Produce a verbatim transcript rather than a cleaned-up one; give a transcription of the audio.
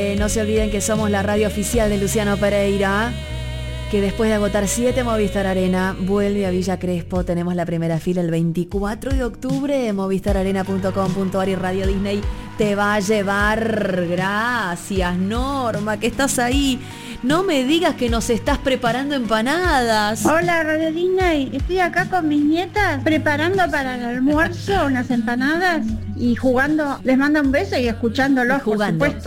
Eh, no se olviden que somos la radio oficial de Luciano Pereira, que después de agotar siete Movistar Arena, vuelve a Villa Crespo. Tenemos la primera fila el veinticuatro de octubre, movistar arena punto com punto a r y Radio Disney te va a llevar. Gracias, Norma, que estás ahí. No me digas que nos estás preparando empanadas. Hola, Radio Disney. Estoy acá con mis nietas preparando para el almuerzo unas empanadas y jugando. Les mando un beso y escuchándolos, Y jugando. por supuesto.